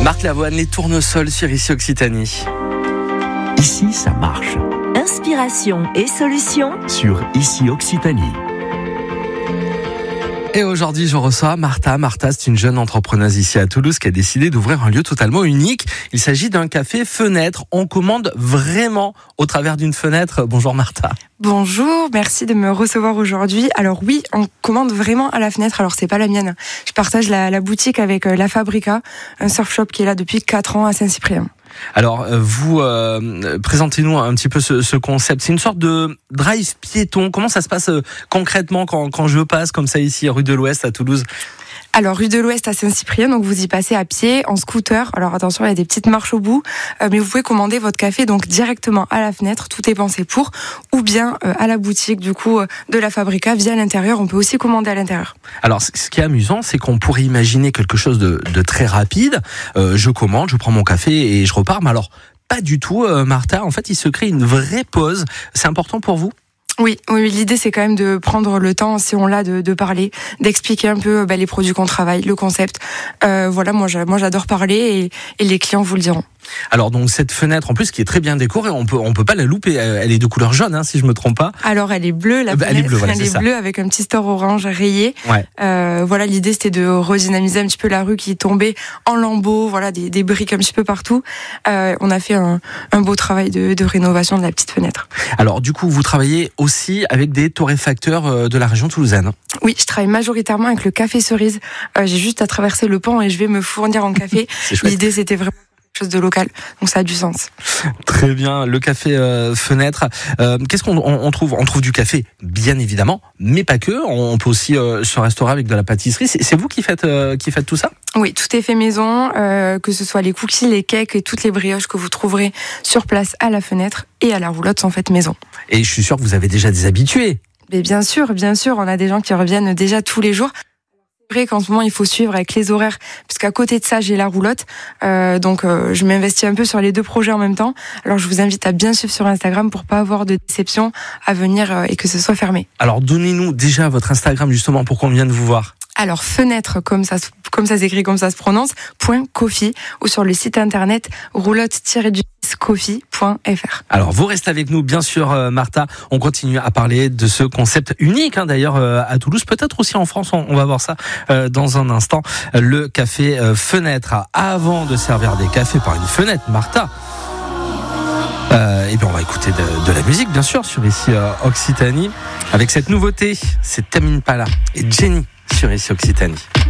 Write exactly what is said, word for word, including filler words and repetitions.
Marc Lavoine, les tournesols sur Ici Occitanie. Ici, ça marche. Inspiration et solutions Sur Ici Occitanie. Et aujourd'hui, je reçois Martha. Martha, c'est une jeune entrepreneuse ici à Toulouse qui a décidé d'ouvrir un lieu totalement unique. Il s'agit d'un café fenêtre. On commande vraiment au travers d'une fenêtre. Bonjour Martha. Bonjour, merci de me recevoir aujourd'hui. Alors oui, on commande vraiment à la fenêtre. Alors c'est pas la mienne. Je partage la, la boutique avec La Fabrica, un surf shop qui est là depuis quatre ans à Saint-Cyprien. Alors, vous, euh, présentez-nous un petit peu ce, ce concept. C'est une sorte de drive piéton. Comment ça se passe euh, concrètement quand, quand je passe comme ça ici, rue de l'Ouest à Toulouse ? Alors, rue de l'Ouest à Saint-Cyprien, donc vous y passez à pied, en scooter. Alors attention, il y a des petites marches au bout, euh, mais vous pouvez commander votre café donc directement à la fenêtre, tout est pensé pour, ou bien euh, à la boutique du coup euh, de La Fabrica via l'intérieur. On peut aussi commander à l'intérieur. Alors, ce qui est amusant, c'est qu'on pourrait imaginer quelque chose de, de très rapide. Euh, je commande, je prends mon café et je repars. Mais alors, pas du tout, euh, Martha. En fait, il se crée une vraie pause. C'est important pour vous ? Oui, oui, l'idée c'est quand même de prendre le temps, si on l'a, de, de parler, d'expliquer un peu bah, les produits qu'on travaille, le concept. Euh, voilà, moi, moi j'adore parler et, et les clients vous le diront. Alors donc cette fenêtre en plus qui est très bien décorée, on peut on peut pas la louper. Elle est de couleur jaune, hein, si je me trompe pas. Alors elle est bleue, la bah, fenêtre, elle est bleue, voilà, elle c'est est ça. bleue avec un petit store orange rayé. Ouais. Euh, voilà, l'idée c'était de redynamiser un petit peu la rue qui tombait en lambeaux, voilà, des, des briques un petit peu partout. Euh, on a fait un, un beau travail de, de rénovation de la petite fenêtre. Alors du coup, vous travaillez aussi avec des torréfacteurs de la région toulousaine. Oui, je travaille majoritairement avec le café Cerise. Euh, j'ai juste à traverser le pont et je vais me fournir en café. L'idée c'était vraiment chose de local, donc ça a du sens. Très bien, le café euh, fenêtre. Euh, qu'est-ce qu'on on, on trouve On trouve du café, bien évidemment, mais pas que. On peut aussi euh, se restaurer avec de la pâtisserie. C'est, c'est vous qui faites euh, qui faites tout ça ? Oui, tout est fait maison, euh, que ce soit les cookies, les cakes et toutes les brioches que vous trouverez sur place à la fenêtre et à la roulotte sont faites maison. Et je suis sûr que vous avez déjà des habitués. Mais bien sûr, bien sûr, on a des gens qui reviennent déjà tous les jours. C'est vrai qu'en ce moment, il faut suivre avec les horaires, parce qu'à côté de ça, j'ai la roulotte. Euh, donc, euh, je m'investis un peu sur les deux projets en même temps. Alors, je vous invite à bien suivre sur Instagram pour pas avoir de déception à venir euh, et que ce soit fermé. Alors, donnez-nous déjà votre Instagram, justement, pour qu'on vienne vous voir. Alors, fenêtre, comme ça, comme ça s'écrit, comme ça se prononce, point coffee, ou sur le site internet roulotte-du-coffee point f r. Alors, vous restez avec nous, bien sûr, euh, Martha. On continue à parler de ce concept unique, hein, d'ailleurs, euh, à Toulouse, peut-être aussi en France. On, on va voir ça euh, dans un instant. Le café euh, fenêtre. Avant de servir des cafés par une fenêtre, Martha, Euh, et bien on va écouter de, de la musique bien sûr sur Ici euh, Occitanie avec cette nouveauté, c'est Tame Impala et Jenny sur Ici Occitanie.